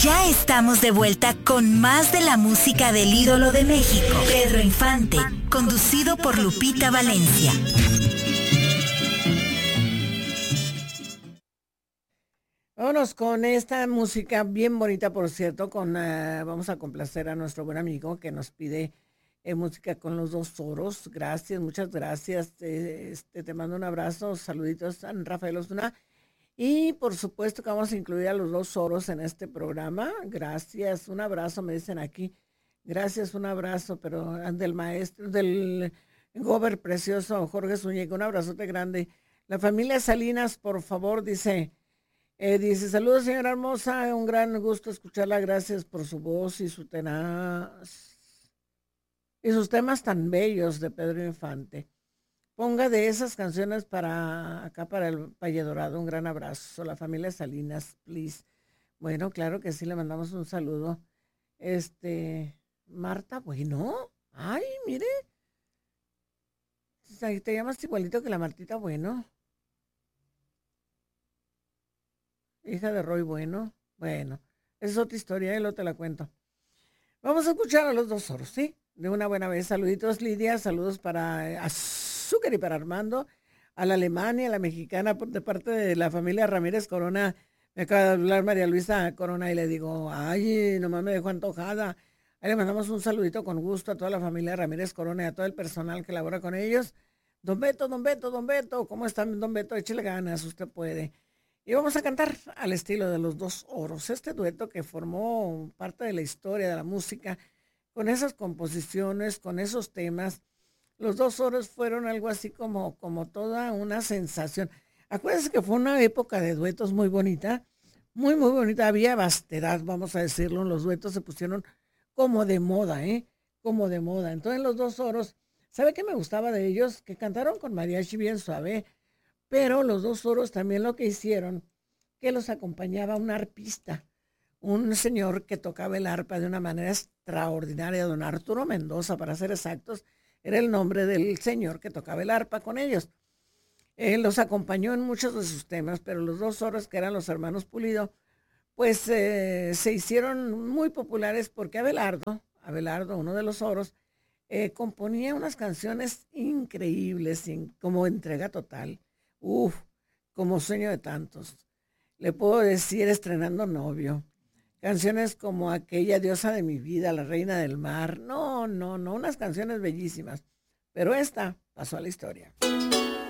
Ya estamos de vuelta con más de la música del ídolo de México, Pedro Infante, conducido por Lupita Valencia. Vámonos con esta música bien bonita, por cierto, vamos a complacer a nuestro buen amigo que nos pide música con los dos toros. Gracias, muchas gracias. Te mando un abrazo, saluditos a Rafael Osuna. Y por supuesto que vamos a incluir a los dos oros en este programa. Gracias, un abrazo, me dicen aquí. Gracias, un abrazo, pero del maestro, del gober precioso Jorge Zúñiga, un abrazote grande. La familia Salinas, por favor, dice, saludos señora hermosa, un gran gusto escucharla, gracias por su voz y y sus temas tan bellos de Pedro Infante. Ponga de esas canciones para acá, para el Valle Dorado. Un gran abrazo. La familia Salinas, please. Bueno, claro que sí, le mandamos un saludo. Marta Bueno. Ay, mire. Te llamas igualito que la Martita Bueno. Hija de Roy Bueno. Bueno, esa es otra historia y luego te la cuento. Vamos a escuchar a los dos oros, ¿sí? De una buena vez. Saluditos, Lidia. Saludos para Azúcar y para Armando. A la Alemania, a la mexicana, de parte de la familia Ramírez Corona. Me acaba de hablar María Luisa Corona y le digo, ay, nomás me dejó antojada. Ahí le mandamos un saludito con gusto a toda la familia Ramírez Corona y a todo el personal que labora con ellos. Don Beto, don Beto, don Beto, ¿cómo están, don Beto? Échale ganas, usted puede. Y vamos a cantar al estilo de los dos oros. Este dueto que formó parte de la historia de la música, con esas composiciones, con esos temas. Los dos oros fueron algo así como toda una sensación. Acuérdense que fue una época de duetos muy bonita, muy, muy bonita. Había vastedad, vamos a decirlo. Los duetos se pusieron como de moda, ¿eh? Como de moda. Entonces los dos oros, ¿sabe qué me gustaba de ellos? Que cantaron con mariachi bien suave, pero los dos oros también lo que hicieron, que los acompañaba un arpista, un señor que tocaba el arpa de una manera extraordinaria, don Arturo Mendoza, para ser exactos, era el nombre del señor que tocaba el arpa con ellos. Los acompañó en muchos de sus temas, pero los dos oros, que eran los hermanos Pulido, pues se hicieron muy populares porque Abelardo, uno de los oros, componía unas canciones increíbles, como Entrega Total, como Sueño de Tantos. Le puedo decir Estrenando Novio. Canciones como aquella Diosa de mi vida, La Reina del Mar. No, unas canciones bellísimas. Pero esta pasó a la historia.